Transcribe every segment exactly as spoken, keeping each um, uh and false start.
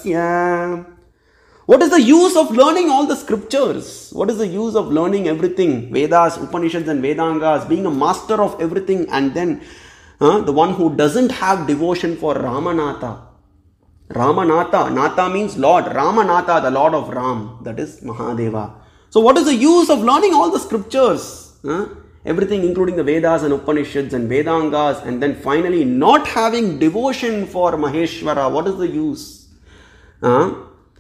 tasya. What is the use of learning all the scriptures? What is the use of learning everything? Vedas, Upanishads and Vedangas, being a master of everything, and then uh, the one who doesn't have devotion for Ramanatha. Ramanatha, Natha means Lord. Ramanatha, the Lord of Ram, that is Mahadeva. So what is the use of learning all the scriptures? Huh? Everything including the Vedas and Upanishads and Vedangas, and then finally not having devotion for Maheshwara. What is the use? Huh?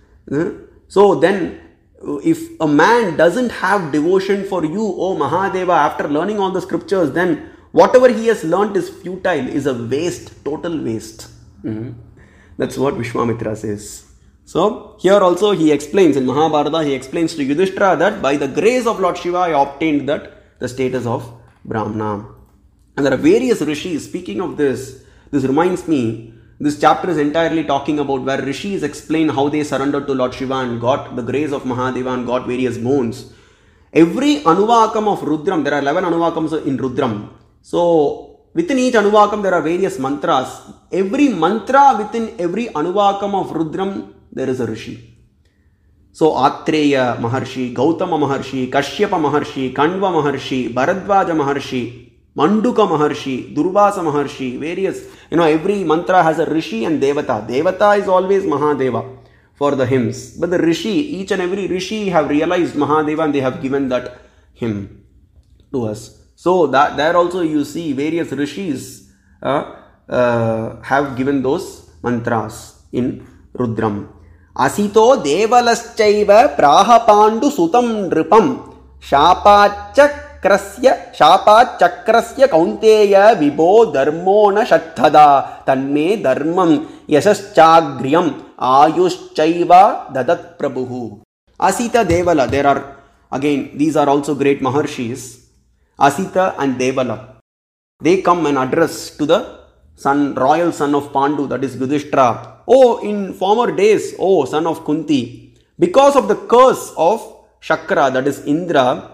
So then, if a man doesn't have devotion for you, O Mahadeva, after learning all the scriptures, then whatever he has learnt is futile, is a waste, total waste. Mm-hmm. That's what Vishwamitra says. So, here also he explains, in Mahabharata, he explains to Yudhishthira that by the grace of Lord Shiva, I obtained that, the status of Brahmana. And there are various rishis. Speaking of this, this reminds me, this chapter is entirely talking about where rishis explain how they surrendered to Lord Shiva and got the grace of Mahadeva and got various boons. Every Anuvakam of Rudram, there are eleven Anuvakams in Rudram. So, within each Anuvakam there are various mantras. Every mantra within every Anuvakam of Rudram, there is a rishi. So, Atreya Maharshi, Gautama Maharshi, Kashyapa Maharshi, Kandva Maharshi, Bharadvaja Maharshi, Manduka Maharshi, Durvasa Maharshi, various, you know, every mantra has a rishi and devata. Devata is always Mahadeva for the hymns. But the rishi, each and every rishi have realized Mahadeva and they have given that hymn to us. So that there also you see various rishis uh, uh, have given those mantras in Rudram. Asito devalaschaiva prahapandu sutam nripam shapachak Krasya Shapa Chakrasya Kaunteya Vibho Dharmona Shatthada Tanme Dharmam Yashaschagryam Ayushchaiva Dadat Prabhu. Asita Devala, there are again, these are also great Maharshis. Asita and Devala, they come and address to the son, royal son of Pandu, that is Yudhishthira. Oh, in former days, oh son of Kunti, because of the curse of Shakra, that is Indra,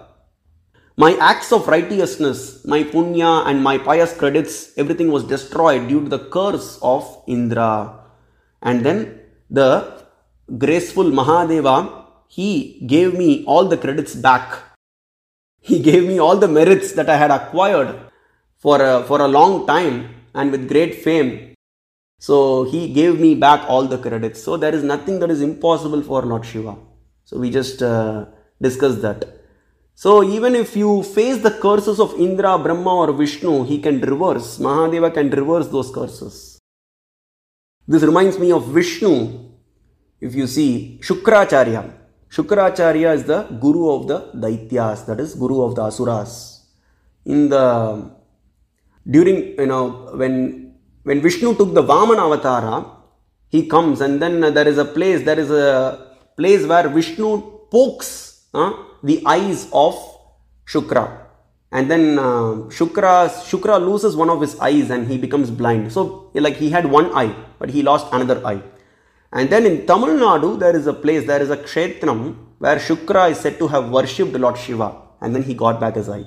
my acts of righteousness, my punya and my pious credits, everything was destroyed due to the curse of Indra. And then the graceful Mahadeva, he gave me all the credits back. He gave me all the merits that I had acquired for a, for a long time and with great fame. So he gave me back all the credits. So there is nothing that is impossible for Lord Shiva. So we just uh, discussed that. So even if you face the curses of Indra, Brahma or Vishnu, he can reverse. Mahadeva can reverse those curses. This reminds me of Vishnu. If you see Shukracharya. Shukracharya is the guru of the Daityas, that is guru of the Asuras. In the, during, you know, when, when Vishnu took the Vamana Avatara, he comes and then there is a place, there is a place where Vishnu pokes uh, the eyes of Shukra, and then uh, Shukra Shukra loses one of his eyes and he becomes blind. So like he had one eye but he lost another eye. And then in Tamil Nadu there is a place, there is a kshetram where Shukra is said to have worshipped Lord Shiva, and then he got back his eye.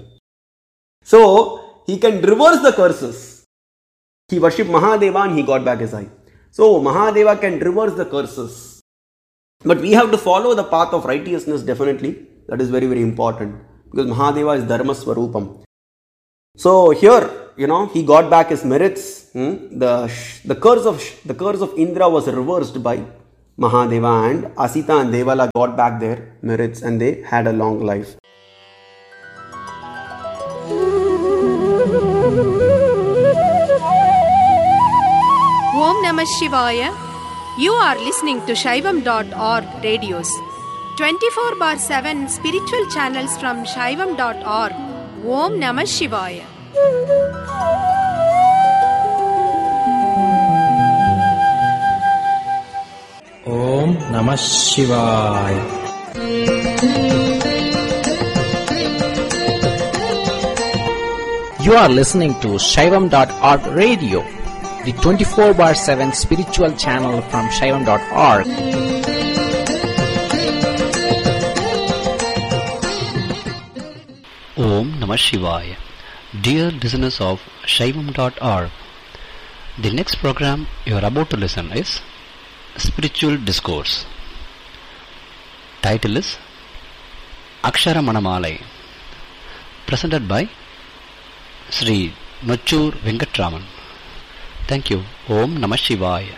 So he can reverse the curses. He worshipped Mahadeva and he got back his eye. So Mahadeva can reverse the curses. But we have to follow the path of righteousness definitely. That is very, very important. Because Mahadeva is Dharma Swarupam. So here, you know, he got back his merits. Hmm? The, the, curse of, the curse of Indra was reversed by Mahadeva, and Asita and Devala got back their merits and they had a long life. Om Namah Shivaya. You are listening to Shaivam dot org radios. twenty-four bar seven spiritual channels from Shaivam dot org. Om Namah Shivaya. Om Namah Shivaya. You are listening to Shaivam dot org radio, the twenty-four bar seven spiritual channel from Shaivam dot org. Om Namah Shivaya. Dear listeners of Shaivam dot org, the next program you are about to listen is spiritual discourse. Title is Akshara Manamalai, presented by Sri Nochur Venkatraman. Thank you. Om Namah Shivaya.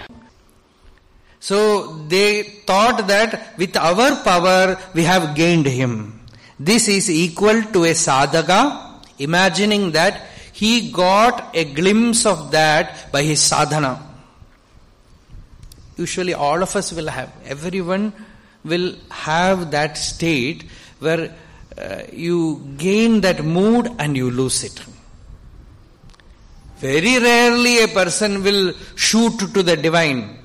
So they thought that with our power we have gained him. This is equal to a sadhaka imagining that he got a glimpse of that by his sadhana. Usually all of us will have, everyone will have that state where uh, you gain that mood and you lose it. Very rarely a person will shoot to the divine,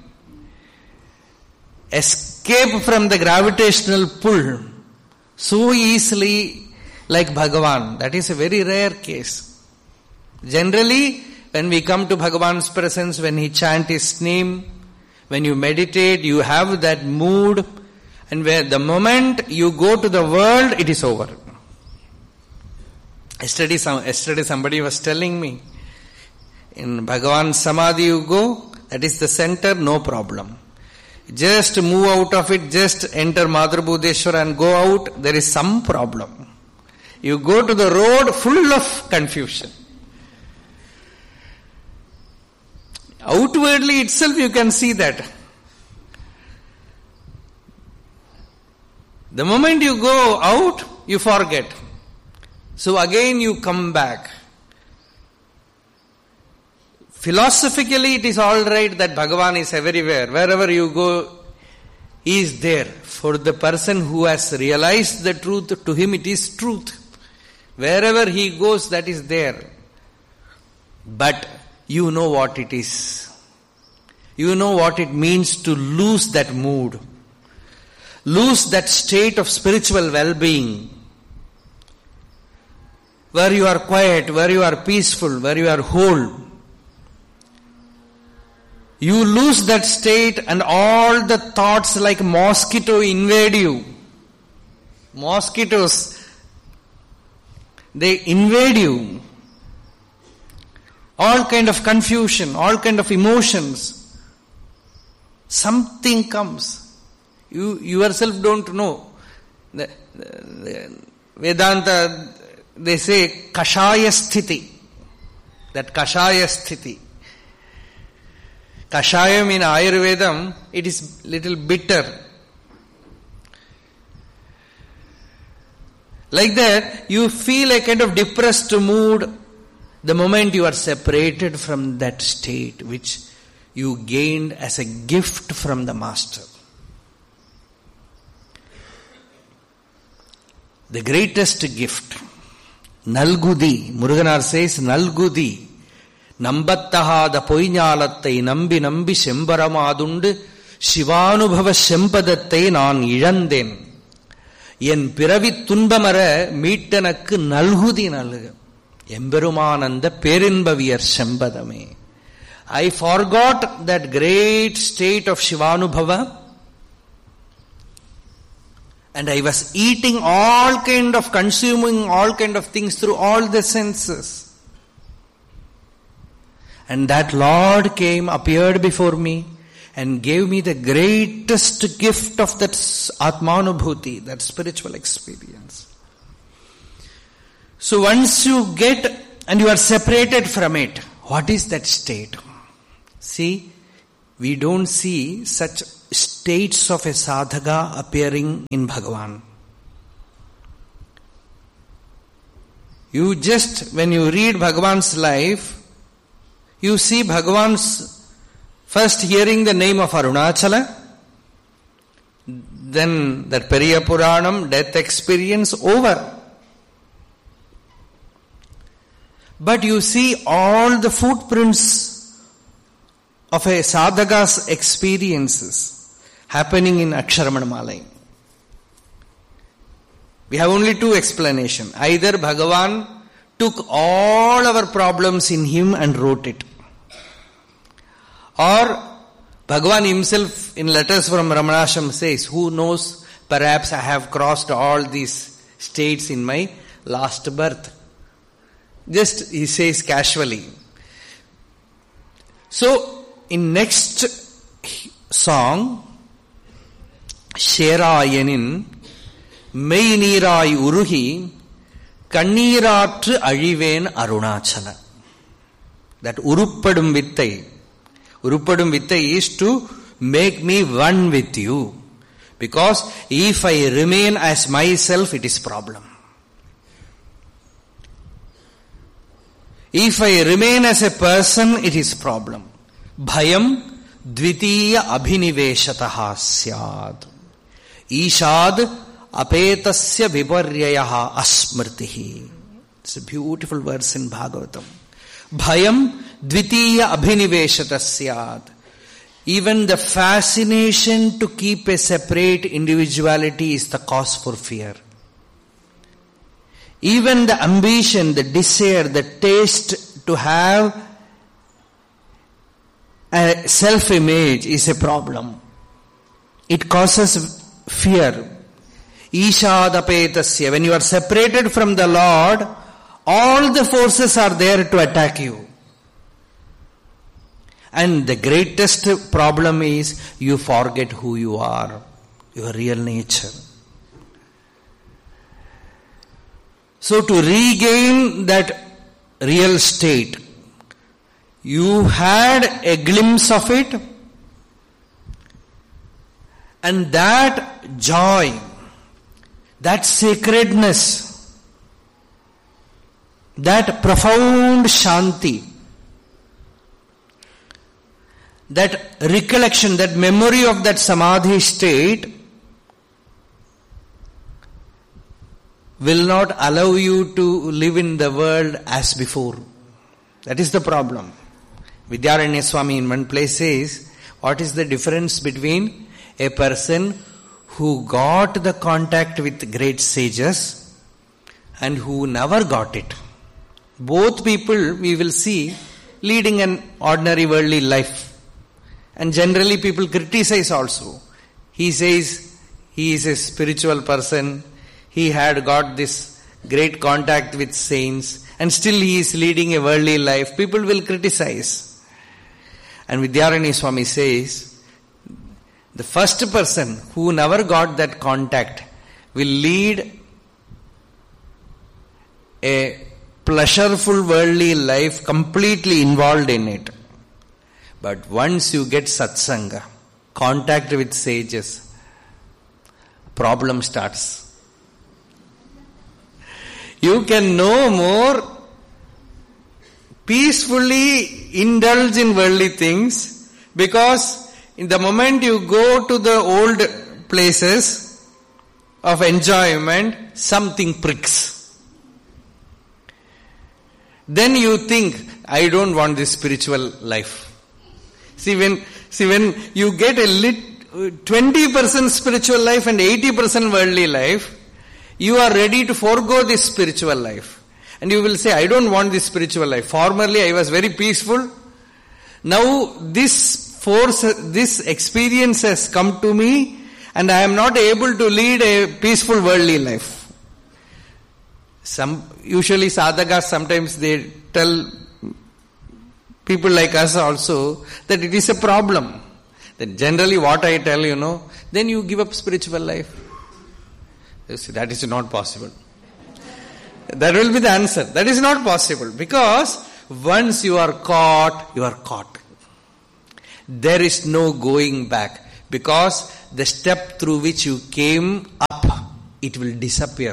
escape from the gravitational pull so easily like Bhagavan. That is a very rare case. Generally, when we come to Bhagavan's presence, when he chants his name, when you meditate, you have that mood, and where the moment you go to the world, it is over. Yesterday, some, yesterday somebody was telling me, in Bhagavan Samadhi you go, that is the center, no problem. Just move out of it, just enter Madhur Bhudeshwara and go out, there is some problem. You go to the road full of confusion. Outwardly itself you can see that. The moment you go out, you forget. So again you come back. Philosophically it is all right that Bhagavan is everywhere. Wherever you go, he is there. For the person who has realized the truth, to him it is truth. Wherever he goes, that is there. But you know what it is. You know what it means to lose that mood. Lose that state of spiritual well-being. Where you are quiet, where you are peaceful, where you are whole. You lose that state and all the thoughts like mosquito invade you. Mosquitoes, they invade you. All kind of confusion, all kind of emotions. Something comes. You yourself don't know. The, the, the Vedanta, they say Kashaya Sthiti. That Kashaya Sthiti. Kashayam in Ayurvedam, it is little bitter. Like that, you feel a kind of depressed mood the moment you are separated from that state which you gained as a gift from the Master. The greatest gift, Nalgudi, Muruganar says, Nalgudi, Nambattahada Poinyalatai Nambi Nambi Shembaramadundu Shivanubhava Shempadatai Nan Ilanden Yen Piravi Tunbamara Meetanakku Nalgudi Nalga Emberumananda Perinbaviyar Shembadame. I forgot that great state of Shivanubhava and I was eating all kind of, consuming all kind of things through all the senses. And that Lord came, appeared before me and gave me the greatest gift of that Atmanubhuti, that spiritual experience. So once you get and you are separated from it, what is that state? See, we don't see such states of a sadhaka appearing in Bhagavan. You just, when you read Bhagavan's life, you see Bhagavan's first hearing the name of Arunachala, then that Periya Puranam, death experience over. But you see all the footprints of a sadhaka's experiences happening in Aksharamanmalai. We have only two explanations. Either Bhagavan took all our problems in him and wrote it. Or Bhagavan himself in letters from Ramanashram says, who knows, perhaps I have crossed all these states in my last birth. Just he says casually. So in next song, Sherayanin, Mei Nirai Uruhi, Kanniratru Aழிவேன் Arunachala. That Uruppadum Vittai. Uruppadum Vittai is to make me one with you. Because if I remain as myself, it is problem. If I remain as a person, it is problem. Bhayam dvitiya abhiniveshataha syad. Ishad apetasya viparyayaha asmrtihi. It's a beautiful verse in Bhagavatam. Bhayam dvitiya abhiniveshata syad. Even the fascination to keep a separate individuality is the cause for fear. Even the ambition, the desire, the taste to have a self-image is a problem. It causes fear. Ishadapetasya. When you are separated from the Lord, all the forces are there to attack you. And the greatest problem is you forget who you are, your real nature. So to regain that real state, you had a glimpse of it, and that joy, that sacredness, that profound shanti, that recollection, that memory of that samadhi state will not allow you to live in the world as before. That is the problem. Vidyaranya Swami in one place says, what is the difference between a person who got the contact with great sages and who never got it? Both people, we will see, leading an ordinary worldly life. And generally people criticize also. He says he is a spiritual person, he had got this great contact with saints, and still he is leading a worldly life. People will criticize. And Vidyaranya Swami says, the first person who never got that contact will lead a pleasureful worldly life, completely involved in it. But once you get satsanga, contact with sages, problem starts. You can no more peacefully indulge in worldly things, because in the moment you go to the old places of enjoyment, something pricks. Then you think, I don't want this spiritual life. See when, see when you get a lit, twenty percent spiritual life and eighty percent worldly life, you are ready to forego this spiritual life. And you will say, I don't want this spiritual life. Formerly I was very peaceful. Now this force, this experience has come to me and I am not able to lead a peaceful worldly life. Some, usually sadhakas, sometimes they tell people like us also that it is a problem. Then generally what I tell, you know, then you give up spiritual life. You see, that is not possible. That will be the answer. That is not possible, because once you are caught, you are caught. There is no going back, because the step through which you came up, it will disappear.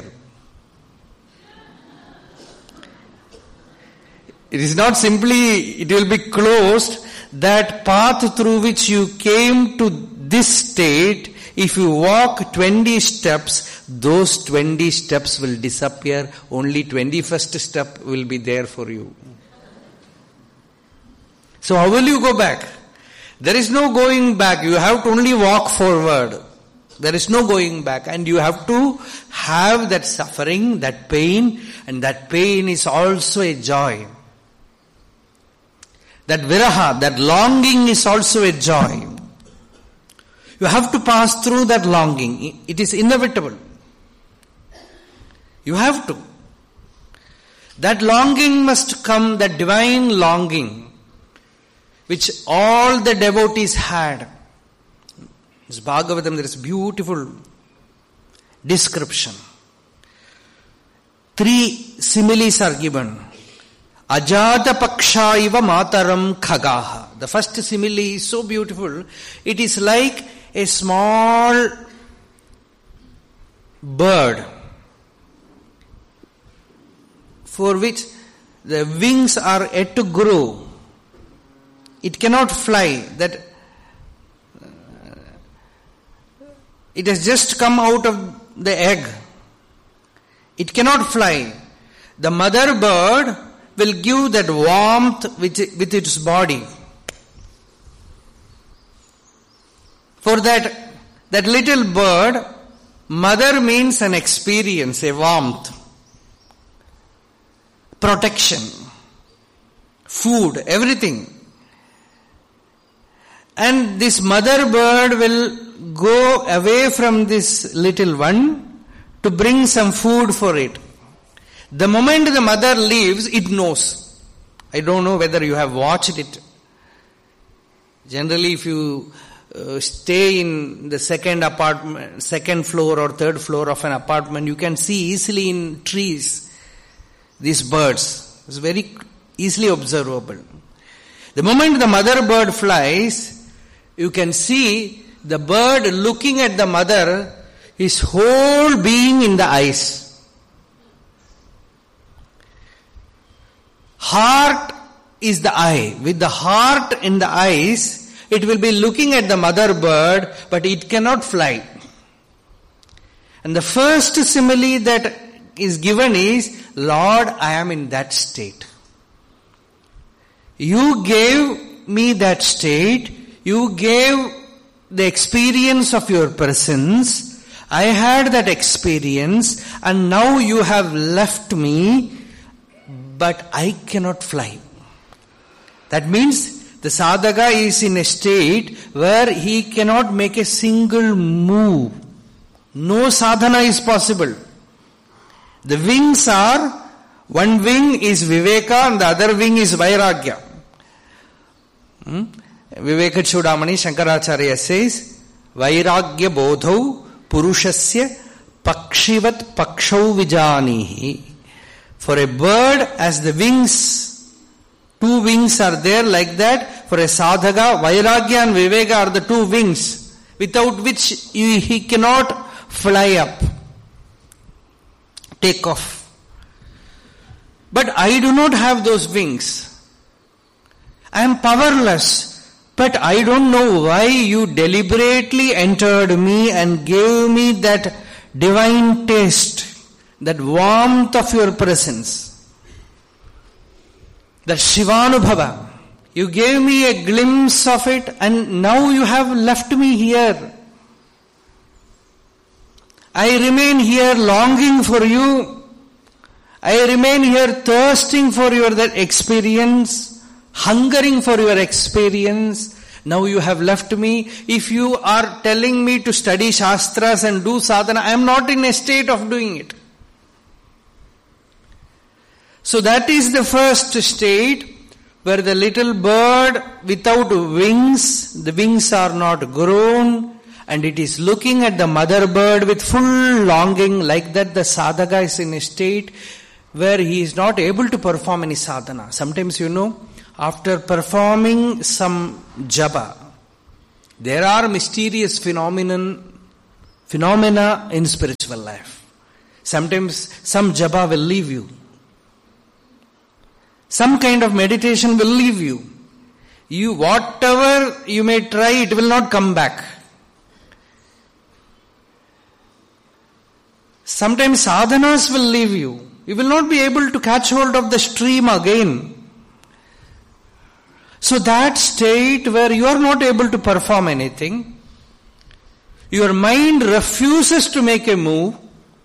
It is not simply, it will be closed. That path through which you came to this state, if you walk twenty steps, those twenty steps will disappear. Only twenty-first step will be there for you. So how will you go back? There is no going back. You have to only walk forward. There is no going back. And you have to have that suffering, that pain, and that pain is also a joy. That viraha, that longing is also a joy. You have to pass through that longing. It is inevitable. You have to. That longing must come, that divine longing, which all the devotees had. This Bhagavatam, there is beautiful description. Three similes are given. Ajata paksha iva mataram khagaha. The first simile is so beautiful. It is like a small bird for which the wings are yet to grow. It cannot fly. That it has just come out of the egg. It cannot fly. The mother bird will give that warmth with, with its body. For that, that little bird, mother means an experience, a warmth, protection, food, everything. And this mother bird will go away from this little one to bring some food for it. The moment the mother leaves, it knows. I don't know whether you have watched it. Generally, if you uh, stay in the second apartment, second floor or third floor of an apartment, you can see easily in trees these birds. It's very easily observable. The moment the mother bird flies, you can see the bird looking at the mother, his whole being in the eyes. Heart is the eye. With the heart in the eyes, it will be looking at the mother bird, but it cannot fly. And the first simile that is given is, Lord, I am in that state. You gave me that state. You gave the experience of your presence. I had that experience, and now you have left me, but I cannot fly. That means the sadhaka is in a state where he cannot make a single move. No sadhana is possible. The wings are, one wing is Viveka and the other wing is Vairagya. Hmm? Viveka Chudamani Shankaracharya says, Vairagya bodhau purushasya pakshivat pakshau vijanihi. For a bird, as the wings, two wings are there like that, for a sadhaka, Vairagya and Viveka are the two wings, without which he, he cannot fly up, take off. But I do not have those wings. I am powerless. But I don't know why you deliberately entered me and gave me that divine taste, that warmth of your presence, that Shivanubhava. You gave me a glimpse of it, and now you have left me here. I remain here longing for you. I remain here thirsting for your that experience, hungering for your experience. Now you have left me. If you are telling me to study Shastras and do sadhana, I am not in a state of doing it. So that is the first state where the little bird without wings, the wings are not grown, and it is looking at the mother bird with full longing. Like that, the sadhaka is in a state where he is not able to perform any sadhana. Sometimes, you know, after performing some japa, there are mysterious phenomenon, phenomena in spiritual life. Sometimes some japa will leave you. Some kind of meditation will leave you. You, whatever you may try, it will not come back. Sometimes sadhanas will leave you. You will not be able to catch hold of the stream again. So that state where you are not able to perform anything, your mind refuses to make a move,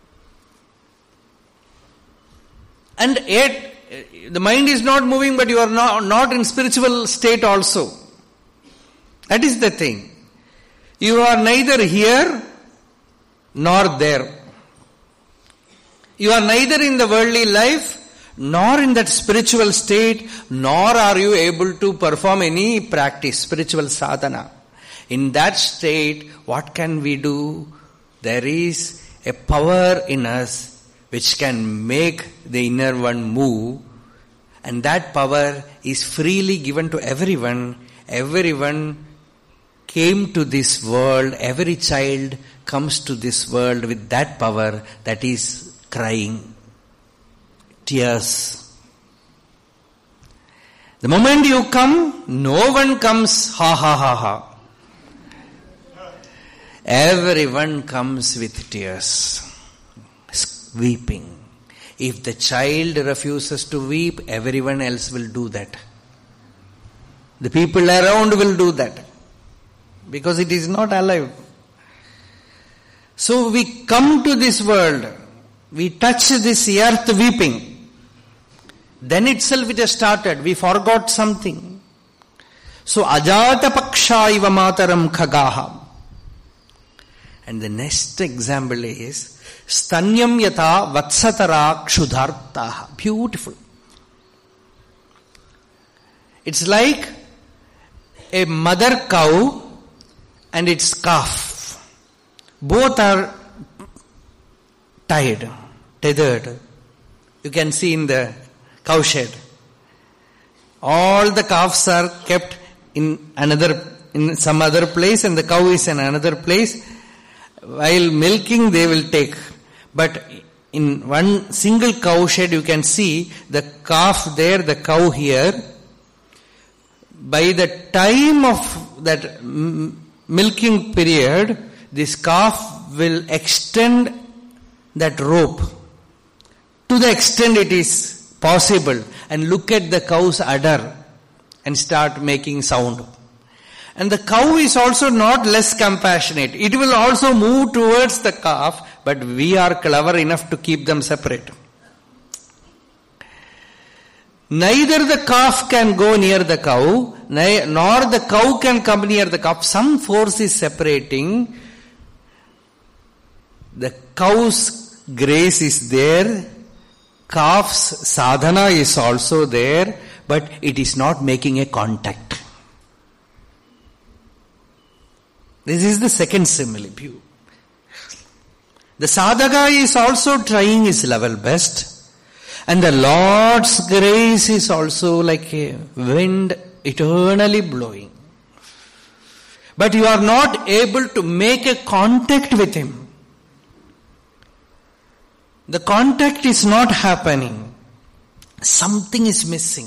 and yet the mind is not moving, but you are not, not in spiritual state also. That is the thing. You are neither here nor there. You are neither in the worldly life nor in that spiritual state, nor are you able to perform any practice, spiritual sadhana. In that state, what can we do? There is a power in us which can make the inner one move, and that power is freely given to everyone. Everyone came to this world, every child comes to this world with that power, that is crying, tears. The moment you come, no one comes ha ha ha ha. Everyone comes with tears, weeping. If the child refuses to weep, everyone else will do that. The people around will do that, because it is not alive. So we come to this world, we touch this earth weeping. Then itself it has started, we forgot something. So ajata paksha iva mataram khagaha. And the next example is stanyam yata vatsatara kshudhartaha. Beautiful. It's like a mother cow and its calf. Both are tied, tethered. You can see in the cow shed. All the calves are kept in another, in some other place, and the cow is in another place. While milking they will take. But in one single cow shed you can see the calf there, the cow here. By the time of that milking period, this calf will extend that rope to the extent it is possible and look at the cow's udder and start making sound. And the cow is also not less compassionate. It will also move towards the calf, but we are clever enough to keep them separate. Neither the calf can go near the cow, nor the cow can come near the calf. Some force is separating. The cow's grace is there, calf's sadhana is also there, but it is not making a contact. This is the second simile. The sadhaka is also trying his level best, and the Lord's grace is also like a wind eternally blowing. But you are not able to make a contact with Him. The contact is not happening. Something is missing.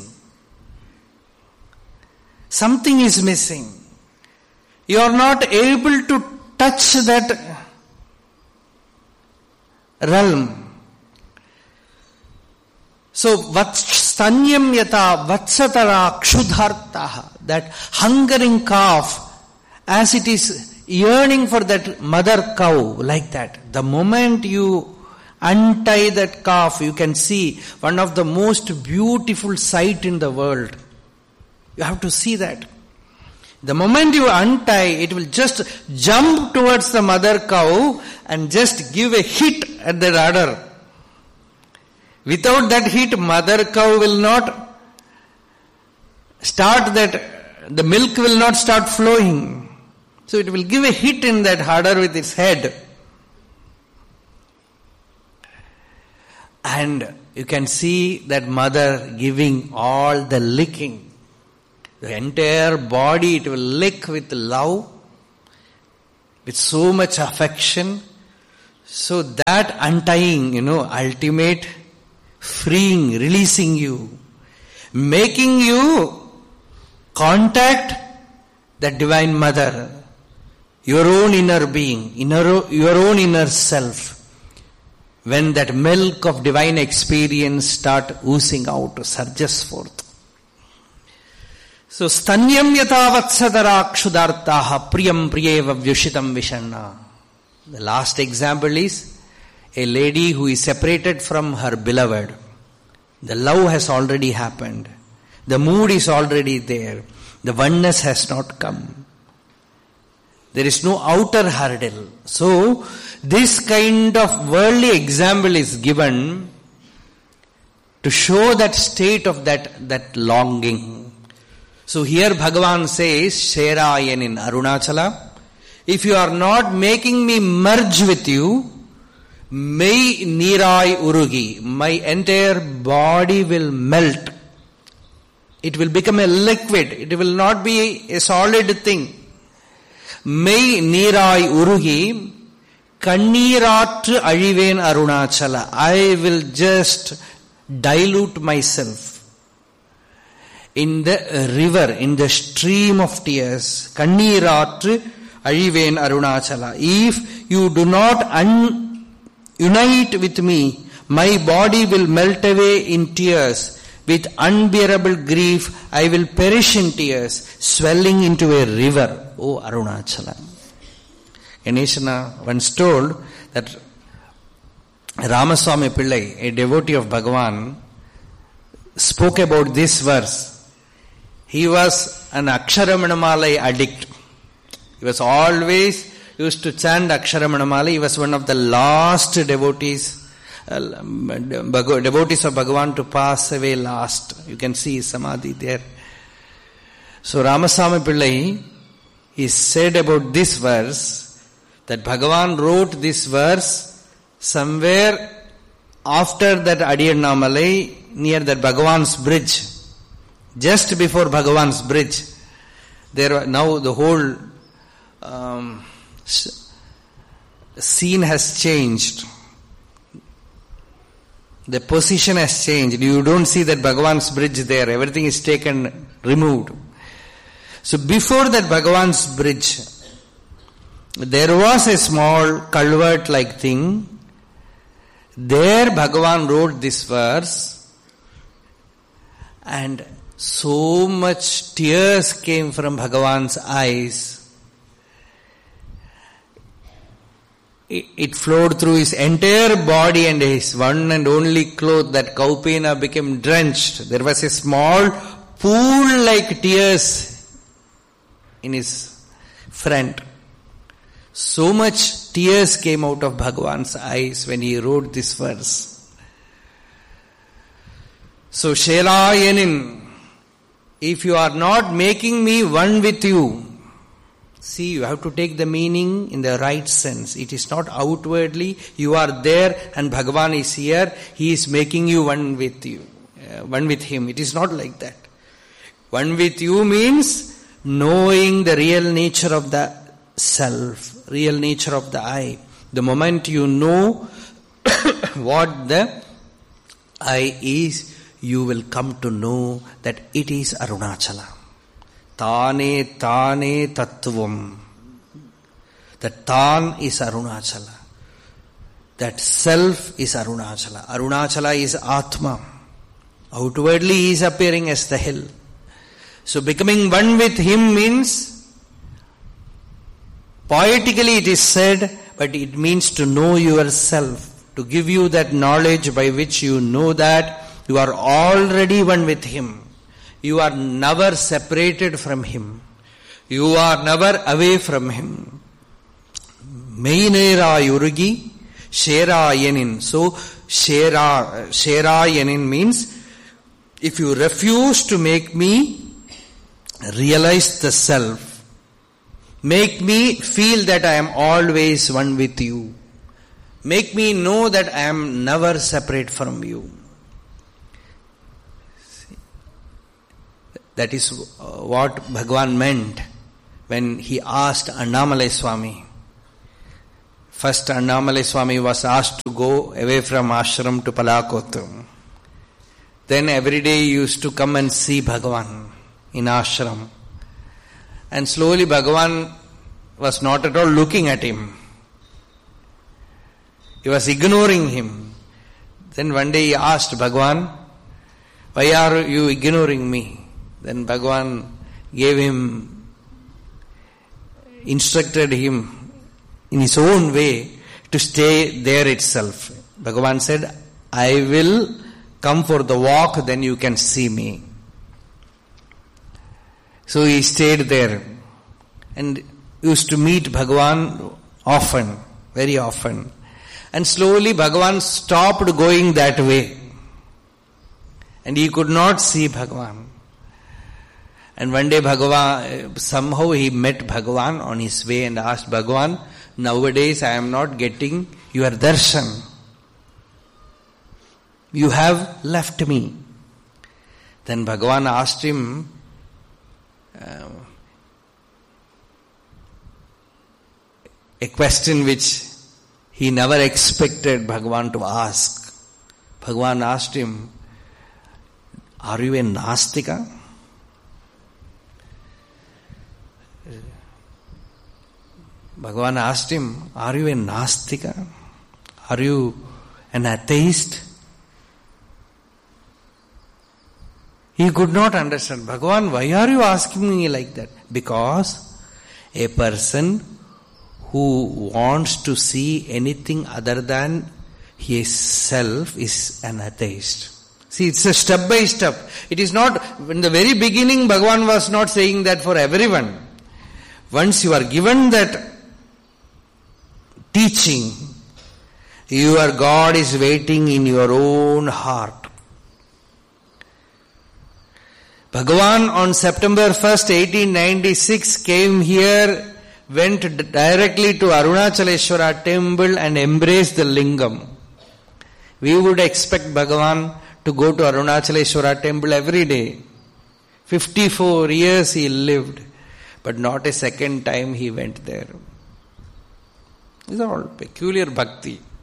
Something is missing. You are not able to touch that realm. So, stanyam yata vatsatara kshudhartaha, that hungering calf, as it is yearning for that mother cow, like that. The moment you untie that calf, you can see one of the most beautiful sight in the world. You have to see that. The moment you untie, it will just jump towards the mother cow and just give a hit at the udder. Without that hit, mother cow will not start that, the milk will not start flowing. So it will give a hit in that udder with its head. And you can see that mother giving all the licking. The entire body it will lick with love, with so much affection. So that untying, you know, ultimate freeing, releasing you, making you contact the Divine Mother, your own inner being, inner, your own inner self. When that milk of divine experience start oozing out, surges forth. So, stanyam yata vatsadara kshudartaha priyam priyeva vyushitam vishanna. The last example is a lady who is separated from her beloved. The love has already happened. The mood is already there. The oneness has not come. There is no outer hurdle. So, this kind of worldly example is given to show that state of that, that longing. So here Bhagavan says, Sherayan in Arunachala, if you are not making me merge with you, Mai Nirai Urugi, my entire body will melt. It will become a liquid. It will not be a solid thing. Mai Nirai Urugi, Kanniratru Ajiven Arunachala. I will just dilute myself in the river, in the stream of tears. Kanniratru Ajiven Arunachala. If you do not un- unite with me, my body will melt away in tears. With unbearable grief, I will perish in tears, swelling into a river. O Arunachala. Ganeshana once told that Ramaswamy Pillai, a devotee of Bhagavan, spoke about this verse. He was an Aksharamanamala addict. He was always used to chant Aksharamanamala. He was one of the last devotees Uh, devotees of Bhagavan to pass away last. You can see his samadhi there. So Ramaswamy Pillai, he said about this verse that Bhagavan wrote this verse somewhere after that Adiyannamalai, near that Bhagavan's bridge, just before Bhagavan's bridge. There now the whole um, scene has changed. The position has changed. You don't see that Bhagavan's bridge there. Everything is taken, removed. So before that Bhagavan's bridge, there was a small culvert-like thing. There Bhagavan wrote this verse, and so much tears came from Bhagavan's eyes. It flowed through his entire body, and his one and only cloth, that Kaupena, became drenched. There was a small pool like tears in his front. So much tears came out of Bhagavan's eyes when he wrote this verse. So Sherayanin, if you are not making me one with you, see, you have to take the meaning in the right sense. It is not outwardly, you are there and Bhagavan is here, he is making you one with you, uh, one with him. It is not like that. One with you means knowing the real nature of the self, real nature of the I. The moment you know what the I is, you will come to know that it is Arunachala. Tane Tane Tattvam. That Tan is Arunachala. That self is Arunachala. Arunachala is Atma. Outwardly he is appearing as the hill. So becoming one with him means, poetically it is said, but it means to know yourself, to give you that knowledge by which you know that you are already one with him. You are never separated from him. You are never away from him. Mainera Yurugi, Shera Yenin. So, Shera, Shera Yenin means, if you refuse to make me realize the self, make me feel that I am always one with you, make me know that I am never separate from you. That is what Bhagavan meant when he asked Annamalai Swami. First Annamalai Swami was asked to go away from ashram to Palakottam. Then every day he used to come and see Bhagavan in ashram. And slowly Bhagavan was not at all looking at him. He was ignoring him. Then one day he asked Bhagavan, why are you ignoring me? Then Bhagavan gave him, instructed him in his own way to stay there itself. Bhagavan said, I will come for the walk, then you can see me. So he stayed there and used to meet Bhagavan often, very often. And slowly Bhagavan stopped going that way. And he could not see Bhagavan. And one day Bhagavan, somehow he met Bhagavan on his way and asked Bhagavan, nowadays I am not getting your darshan. You have left me. Then Bhagavan asked him, uh, a question which he never expected Bhagavan to ask. Bhagavan asked him, are you a Nastika? Bhagavan asked him, are you a Nastika? Are you an atheist? He could not understand. Bhagavan, why are you asking me like that? Because a person who wants to see anything other than his self is an atheist. See, it's a step by step. It is not, in the very beginning, Bhagavan was not saying that for everyone. Once you are given that teaching, your God is waiting in your own heart. Bhagavan on September first, eighteen ninety-six came here, went directly to Arunachaleshwara temple and embraced the lingam. We would expect Bhagavan to go to Arunachaleshwara temple every day. fifty-four years he lived, but not a second time he went there. These are all peculiar bhakti.